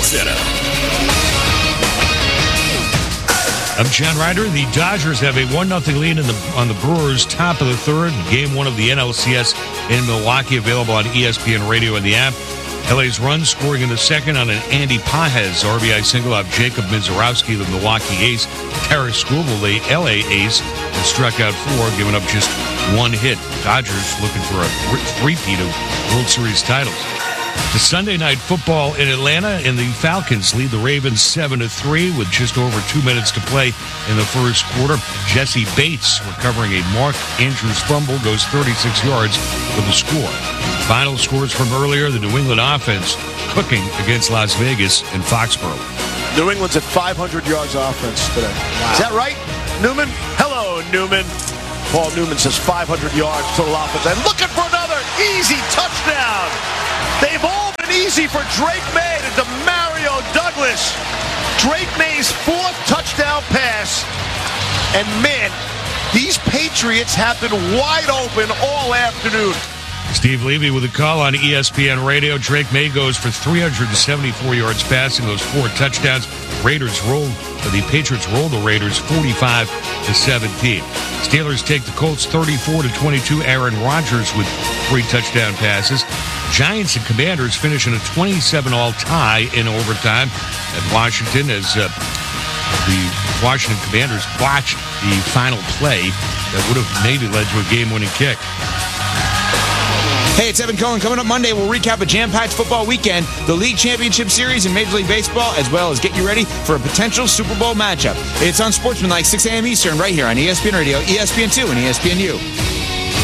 Center. I'm John Ryder. The Dodgers have a 1-0 lead on the Brewers, top of the third. Game 1 of the NLCS in Milwaukee, available on ESPN Radio and the app. LA's run scoring in the second on an Andy Pages RBI single off Jacob Mizorowski, the Milwaukee ace. Taras Skubal, the LA ace, and struck out 4, giving up just 1 hit. Dodgers looking for a repeat of World Series titles. The Sunday Night Football in Atlanta, and the Falcons lead the Ravens 7-3 with just over 2 minutes to play in the first quarter. Jesse Bates, recovering a Mark Andrews fumble, goes 36 yards for the score. Final scores from earlier: the New England offense cooking against Las Vegas and Foxborough. New England's at 500 yards offense today. Wow. Is that right, Newman? Hello, Newman. Paul Newman says 500 yards total offense. And looking for another easy touchdown. They've all been easy for Drake May to Demario Douglas. Drake May's 4th touchdown pass. And man, these Patriots have been wide open all afternoon. Steve Levy with a call on ESPN Radio. Drake May goes for 374 yards passing, those 4 touchdowns. The Patriots roll the Raiders 45-17. Steelers take the Colts 34-22. Aaron Rodgers with 3 touchdown passes. Giants and Commanders finish in a 27-all tie in overtime at Washington as the Washington Commanders botch the final play that would have maybe led to a game-winning kick. Hey, it's Evan Cohen. Coming up Monday, we'll recap a jam-packed football weekend, the League Championship Series in Major League Baseball, as well as get you ready for a potential Super Bowl matchup. It's on Sportsmanlike, 6 a.m. Eastern, right here on ESPN Radio, ESPN2, and ESPNU.